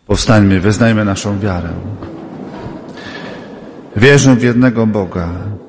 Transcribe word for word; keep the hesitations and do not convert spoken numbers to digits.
Powstańmy, wyznajmy naszą wiarę. Wierzę w jednego Boga,